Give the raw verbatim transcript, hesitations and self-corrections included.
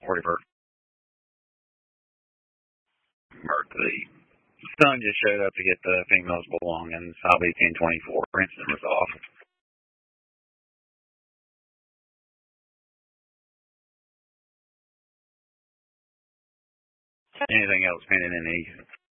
forty-first. The son just showed up to get the female's belongings. I'll be ten twenty-four. Princeton was off. Anything else pending in the